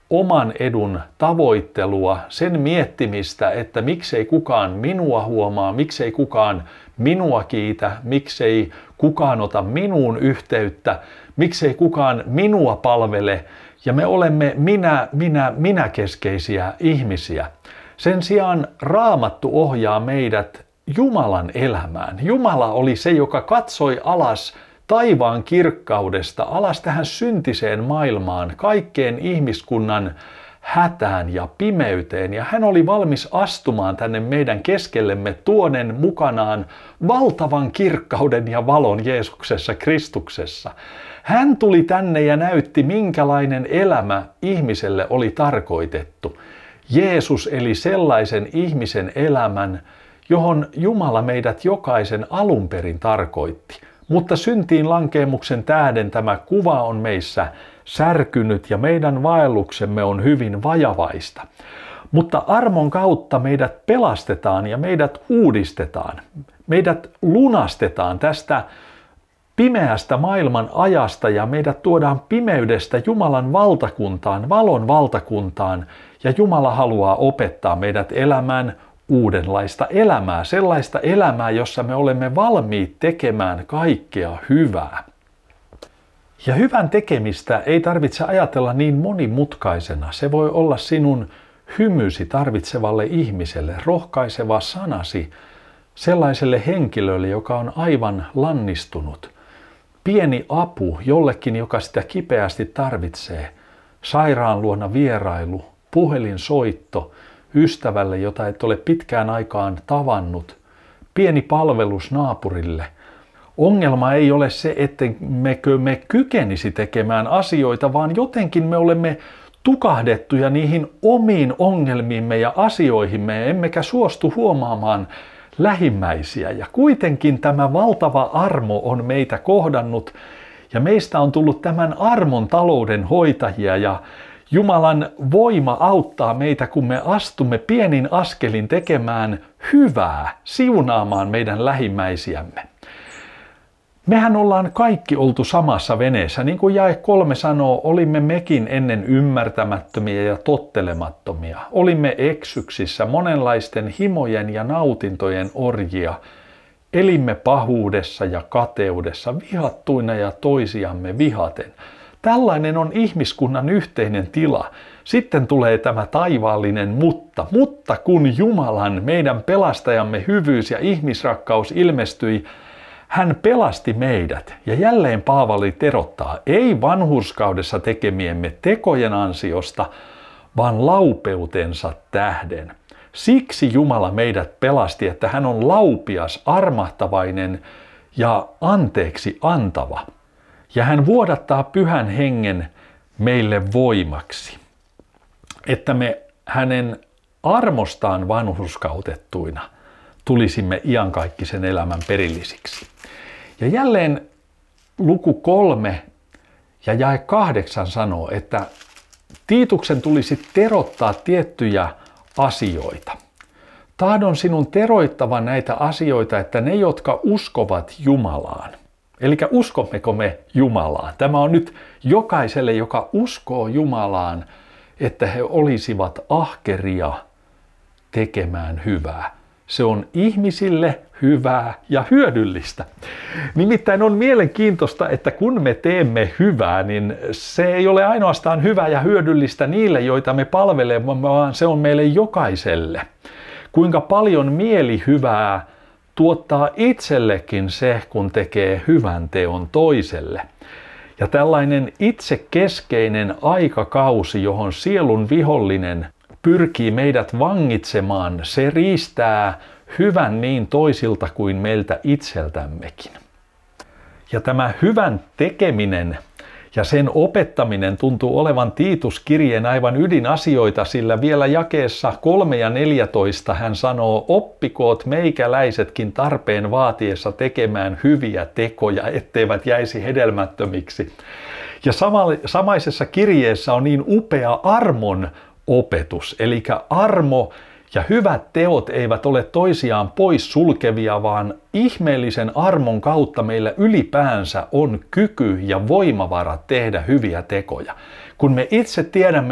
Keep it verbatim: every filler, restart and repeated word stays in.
oman edun tavoittelua, sen miettimistä, että miksei kukaan minua huomaa, miksei kukaan minua kiitä, miksei kukaan ota minuun yhteyttä, miksei kukaan minua palvele, ja me olemme minä, minä, minä keskeisiä ihmisiä. Sen sijaan Raamattu ohjaa meidät Jumalan elämään. Jumala oli se, joka katsoi alas taivaan kirkkaudesta, alas tähän syntiseen maailmaan, kaikkeen ihmiskunnan hätään ja pimeyteen. Ja hän oli valmis astumaan tänne meidän keskellemme tuoden mukanaan valtavan kirkkauden ja valon Jeesuksessa Kristuksessa. Hän tuli tänne ja näytti, minkälainen elämä ihmiselle oli tarkoitettu. Jeesus eli sellaisen ihmisen elämän, johon Jumala meidät jokaisen alun perin tarkoitti. Mutta syntiin lankeemuksen tähden tämä kuva on meissä särkynyt ja meidän vaelluksemme on hyvin vajavaista. Mutta armon kautta meidät pelastetaan ja meidät uudistetaan. Meidät lunastetaan tästä pimeästä maailman ajasta ja meidät tuodaan pimeydestä Jumalan valtakuntaan, valon valtakuntaan. Ja Jumala haluaa opettaa meidät elämään uudenlaista elämää, sellaista elämää, jossa me olemme valmiit tekemään kaikkea hyvää. Ja hyvän tekemistä ei tarvitse ajatella niin monimutkaisena. Se voi olla sinun hymysi tarvitsevalle ihmiselle, rohkaiseva sanasi sellaiselle henkilölle, joka on aivan lannistunut. Pieni apu jollekin, joka sitä kipeästi tarvitsee. Sairaan luona vierailu, puhelinsoitto ystävälle, jota et ole pitkään aikaan tavannut. Pieni palvelus naapurille. Ongelma ei ole se, ettemmekö me kykenisi tekemään asioita, vaan jotenkin me olemme tukahdettuja niihin omiin ongelmiimme ja asioihimme, emmekä suostu huomaamaan lähimmäisiä. Ja kuitenkin tämä valtava armo on meitä kohdannut ja meistä on tullut tämän armon talouden hoitajia ja Jumalan voima auttaa meitä, kun me astumme pienin askelin tekemään hyvää, siunaamaan meidän lähimmäisiämme. Mehän ollaan kaikki oltu samassa veneessä, niin kuin jae kolme sanoo, olimme mekin ennen ymmärtämättömiä ja tottelemattomia. Olimme eksyksissä, monenlaisten himojen ja nautintojen orjia. Elimme pahuudessa ja kateudessa, vihattuina ja toisiamme vihaten. Tällainen on ihmiskunnan yhteinen tila. Sitten tulee tämä taivaallinen mutta. Mutta kun Jumalan, meidän pelastajamme hyvyys ja ihmisrakkaus ilmestyi, hän pelasti meidät. Ja jälleen Paavali terottaa, ei vanhurskaudessa tekemiemme tekojen ansiosta, vaan laupeutensa tähden. Siksi Jumala meidät pelasti, että hän on laupias, armahtavainen ja anteeksi antava. Ja hän vuodattaa pyhän hengen meille voimaksi, että me hänen armostaan vanhurskautettuina tulisimme iankaikkisen elämän perillisiksi. Ja jälleen luku kolme ja jae kahdeksan sanoo, että Tiituksen tulisi terottaa tiettyjä asioita. Tahdon sinun teroittavan näitä asioita, että ne, jotka uskovat Jumalaan. Eli uskommeko me Jumalaan? Tämä on nyt jokaiselle, joka uskoo Jumalaan, että he olisivat ahkeria tekemään hyvää. Se on ihmisille hyvää ja hyödyllistä. Nimittäin on mielenkiintoista, että kun me teemme hyvää, niin se ei ole ainoastaan hyvää ja hyödyllistä niille, joita me palvelemme, vaan se on meille jokaiselle. Kuinka paljon mielihyvää tuottaa itsellekin se, kun tekee hyvän teon toiselle. Ja tällainen itsekeskeinen aikakausi, johon sielun vihollinen pyrkii meidät vangitsemaan, se riistää hyvän niin toisilta kuin meiltä itseltämmekin. Ja tämä hyvän tekeminen ja sen opettaminen tuntuu olevan Tiituskirjeen aivan ydinasioita, sillä vielä jakeessa kolme ja neljätoista hän sanoo, oppikoot meikäläisetkin tarpeen vaatiessa tekemään hyviä tekoja, etteivät jäisi hedelmättömiksi. Ja samaisessa kirjeessä on niin upea armon opetus, eli armo ja hyvät teot eivät ole toisiaan pois sulkevia, vaan ihmeellisen armon kautta meillä ylipäänsä on kyky ja voimavarat tehdä hyviä tekoja. Kun me itse tiedämme